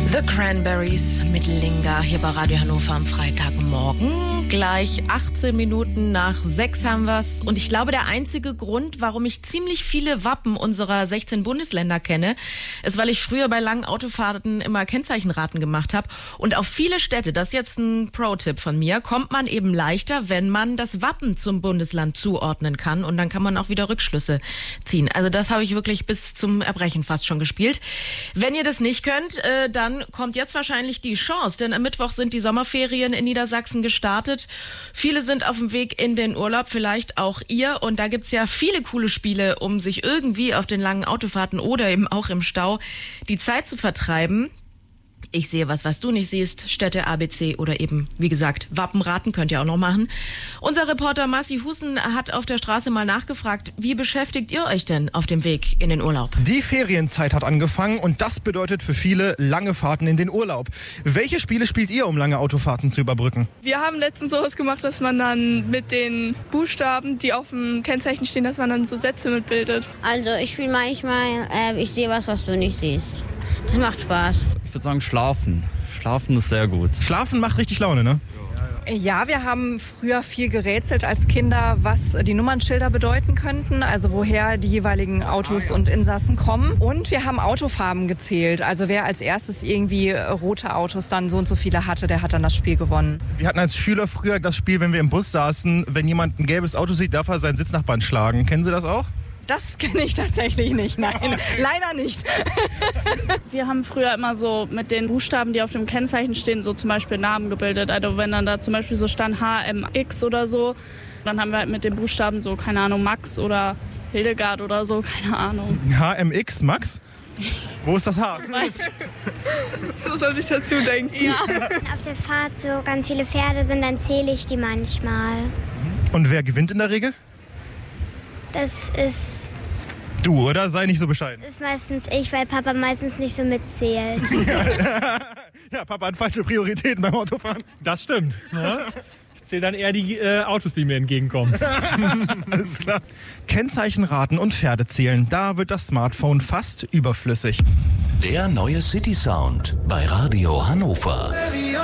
The Cranberries mit Linga hier bei Radio Hannover am Freitagmorgen. Gleich 18 Minuten nach 6 haben wir's. Und ich glaube, der einzige Grund, warum ich ziemlich viele Wappen unserer 16 Bundesländer kenne, ist, weil ich früher bei langen Autofahrten immer Kennzeichenraten gemacht habe. Und auf viele Städte, das ist jetzt ein Pro-Tipp von mir, kommt man eben leichter, wenn man das Wappen zum Bundesland zuordnen kann. Und dann kann man auch wieder Rückschlüsse ziehen. Also das habe ich wirklich bis zum Erbrechen fast schon gespielt. Wenn ihr das nicht könnt, dann kommt jetzt wahrscheinlich die Chance, denn am Mittwoch sind die Sommerferien in Niedersachsen gestartet. Viele sind auf dem Weg in den Urlaub, vielleicht auch ihr. Und da gibt's ja viele coole Spiele, um sich irgendwie auf den langen Autofahrten oder eben auch im Stau die Zeit zu vertreiben. Ich sehe was du nicht siehst. Städte, ABC oder eben, wie gesagt, Wappenraten könnt ihr auch noch machen. Unser Reporter Massi Husen hat auf der Straße mal nachgefragt, wie beschäftigt ihr euch denn auf dem Weg in den Urlaub? Die Ferienzeit hat angefangen und das bedeutet für viele lange Fahrten in den Urlaub. Welche Spiele spielt ihr, um lange Autofahrten zu überbrücken? Wir haben letztens sowas gemacht, dass man dann mit den Buchstaben, die auf dem Kennzeichen stehen, dass man dann so Sätze mitbildet. Also ich spiele manchmal, ich sehe was du nicht siehst. Das macht Spaß. Ich würde sagen schlafen. Schlafen ist sehr gut. Schlafen macht richtig Laune, ne? Ja, wir haben früher viel gerätselt als Kinder, was die Nummernschilder bedeuten könnten, also woher die jeweiligen Autos und Insassen kommen. Und wir haben Autofarben gezählt, also wer als erstes irgendwie rote Autos dann so und so viele hatte, der hat dann das Spiel gewonnen. Wir hatten als Schüler früher das Spiel, wenn wir im Bus saßen, wenn jemand ein gelbes Auto sieht, darf er seinen Sitznachbarn schlagen. Kennen Sie das auch? Das kenne ich tatsächlich nicht, nein, leider nicht. Wir haben früher immer so mit den Buchstaben, die auf dem Kennzeichen stehen, so zum Beispiel Namen gebildet. Also wenn dann da zum Beispiel so stand HMX oder so, dann haben wir halt mit den Buchstaben so, keine Ahnung, Max oder Hildegard oder so, keine Ahnung. HMX, Max? Wo ist das H? So soll sich dazu denken. Ja. Auf der Fahrt so ganz viele Pferde sind, dann zähle ich die manchmal. Und wer gewinnt in der Regel? Das ist Du, oder? Sei nicht so bescheiden. meistens ich, weil Papa meistens nicht so mitzählt. Ja, Papa hat falsche Prioritäten beim Autofahren. Das stimmt. Ja. Ich zähle dann eher die Autos, die mir entgegenkommen. Alles klar. Kennzeichenraten und Pferde zählen. Da wird das Smartphone fast überflüssig. Der neue City Sound bei Radio Hannover.